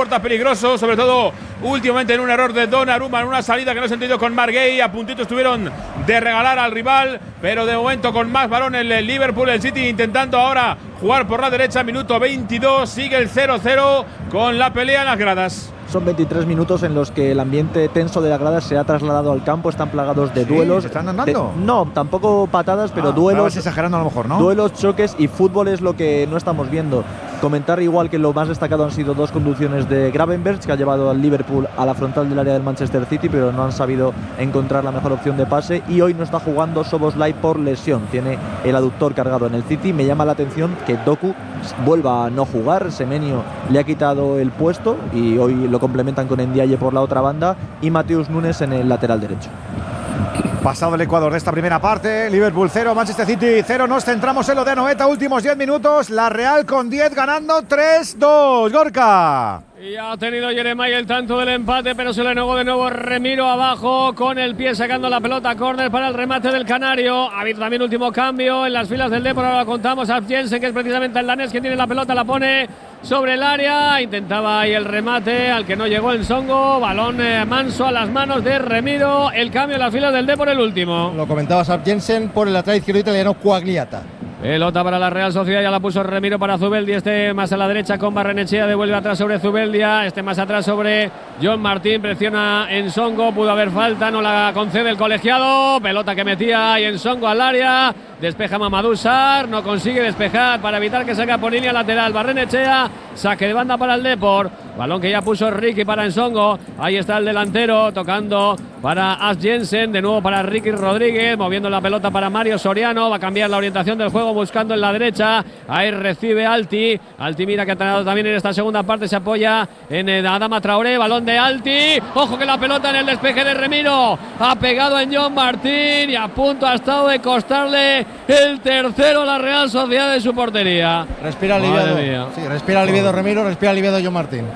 puerta peligroso, sobre todo últimamente en un error de Donnarumma, en una salida que no se entendió con Marc Guéhi. A puntito estuvieron de regalar al rival, pero de momento con más balón el Liverpool, el City intentando ahora jugar por la derecha. Minuto 22, sigue el 0-0 con la pelea en las gradas. Son 23 minutos en los que el ambiente tenso de la grada se ha trasladado al campo. Están plagados de duelos. ¿Se están andando? No, tampoco patadas, pero duelos. Estabas exagerando a lo mejor, ¿no? Duelos, choques y fútbol es lo que no estamos viendo. Comentar igual que lo más destacado han sido dos conducciones de Gravenberch, que ha llevado al Liverpool a la frontal del área del Manchester City, pero no han sabido encontrar la mejor opción de pase. Y hoy no está jugando Szoboszlai por lesión. Tiene el aductor cargado en el City. Me llama la atención que Doku vuelva a no jugar. Semenyo le ha quitado el puesto y hoy lo complementan con Ndiaye por la otra banda y Matheus Nunes en el lateral derecho. Pasado el Ecuador de esta primera parte, Liverpool 0, Manchester City 0. Nos centramos en lo de Anoeta, últimos 10 minutos. La Real con 10 ganando 3-2. Gorka. Y ha tenido Jeremai el tanto del empate, pero se le negó de nuevo Remiro abajo con el pie sacando la pelota. Córner para el remate del Canario. Ha habido también último cambio en las filas del Depor. Ahora contamos a Jensen, que es precisamente el danés que tiene la pelota, la pone sobre el área. Intentaba ahí el remate al que no llegó el Songo. Balón manso a las manos de Remiro. El cambio en las filas del Depor, el último. Lo comentaba Sarp Jensen por el lateral izquierdo italiano Quagliata. Pelota para la Real Sociedad, ya la puso Remiro para Zubeldia, este más a la derecha con Barrenechea, devuelve atrás sobre Zubeldia, este más atrás sobre John Martín, presiona Ensongo, pudo haber falta, no la concede el colegiado, pelota que metía ahí Ensongo al área, despeja Mamadou Sarr, no consigue despejar para evitar que salga por línea lateral, Barrenechea, saque de banda para el Depor, balón que ya puso Ricky para Ensongo, ahí está el delantero, tocando para As Jensen, de nuevo para Ricky Rodríguez, moviendo la pelota para Mario Soriano, va a cambiar la orientación del juego, buscando en la derecha, ahí recibe Alti mira que ha tenido también en esta segunda parte, se apoya en Adama Traoré, balón de Alti, ojo que la pelota en el despeje de Remiro, ha pegado en John Martín y a punto ha estado de costarle el tercero a la Real Sociedad de su portería. Respira aliviado, sí, respira aliviado Remiro, respira aliviado John Martín.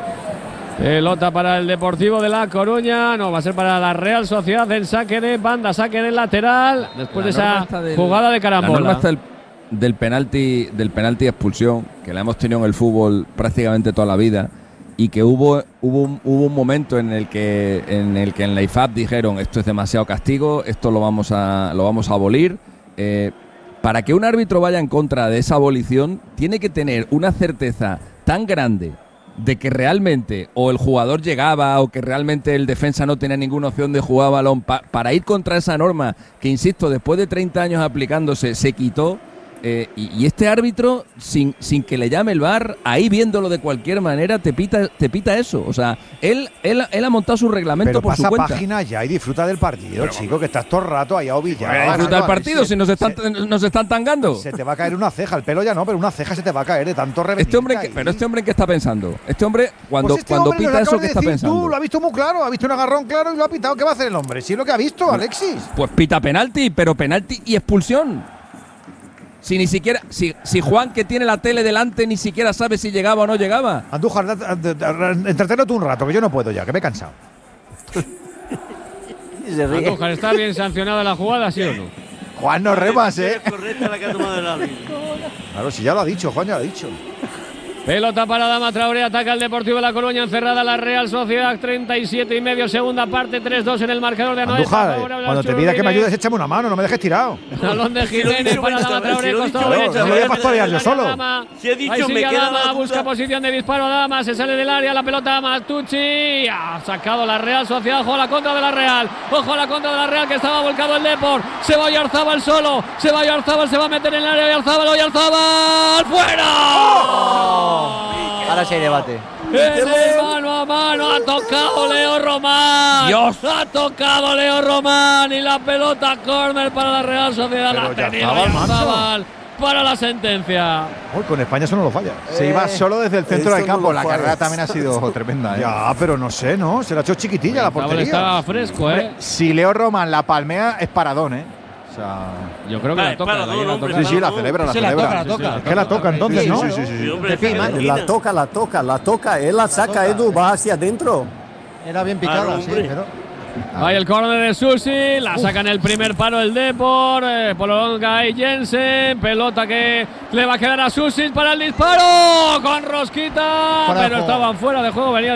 Pelota para el Deportivo de La Coruña, no, va a ser para la Real Sociedad en saque de banda, saque del lateral, después de esa jugada de carambola. Del penalti expulsión, que la hemos tenido en el fútbol prácticamente toda la vida, y que hubo un momento en el que en la IFAB dijeron esto es demasiado castigo, esto lo vamos a abolir. Para que un árbitro vaya en contra de esa abolición, tiene que tener una certeza tan grande de que realmente o el jugador llegaba o que realmente el defensa no tenía ninguna opción de jugar balón para ir contra esa norma que, insisto, después de 30 años aplicándose se quitó. Y este árbitro, sin que le llame el VAR, ahí viéndolo de cualquier manera, te pita eso. O sea, él ha montado su reglamento pero por su cuenta. Pero pasa página ya y disfruta del partido, chico, que estás todo el rato ahí a ovillar. Disfruta del partido, si nos están tangando. Se te va a caer una ceja, el pelo ya no, pero una ceja se te va a caer de tanto reventar. Pero este hombre, ¿en qué está pensando? Este hombre, cuando pita eso, ¿qué está pensando? Tú lo has visto muy claro, ha visto un agarrón claro y lo ha pitado. ¿Qué va a hacer el hombre? Sí, lo que ha visto, Alexis. Pues pita penalti, pero penalti y expulsión. Si ni siquiera, si Juan, que tiene la tele delante, ni siquiera sabe si llegaba o no llegaba. Andújar, entreténete un rato, que yo no puedo ya, que me he cansado. Andújar, ¿está bien sancionada la jugada, sí o no? Juan, no remas, correcta la que ha tomado el árbitro. Claro, si ya lo ha dicho, Juan ya lo ha dicho. Pelota para Adama Traoré, ataca el Deportivo de La Coruña, encerrada la Real Sociedad, 37 y medio, segunda parte, 3-2 en el marcador de Anoeta. Andújar, cuando te pida que me ayudes, échame una mano, no me dejes tirado. Balón de Jiménez para Adama Traoré, costado derecho. No me voy a pastorear yo solo. Si he dicho, ahí me sigue queda Adama, busca posición de disparo Adama, se sale del área, la pelota a Matucci, ha sacado la Real Sociedad, ojo a la contra de la Real, que estaba volcado el Depor, se va Oyarzábal solo, se va a meter en el área Oyarzábal, ¡fuera! Ahora sí hay debate. Mano a mano ha tocado Leo Román. Dios. Ha tocado Leo Román y la pelota córner para la Real Sociedad. Pero la ha tenido Oyarzábal para la sentencia. Uy, con España eso no lo falla. Se iba solo desde el centro del campo. La carrera también ha sido tremenda. Ya, pero no sé, ¿no? Se la ha hecho chiquitilla la portería. Estaba fresco, Si Leo Román la palmea, es paradón, Yo creo que la toca. Sí, la celebra. Es que la toca entonces, ¿no? Sí. La toca, él la saca, Edu, va hacia adentro. Era bien picada, sí, pero… Ahí el córner de Susi, la saca en el primer palo el Depor, prolonga y Jensen, pelota que le va a quedar a Susi para el disparo, con rosquita, pero estaban fuera de juego, venía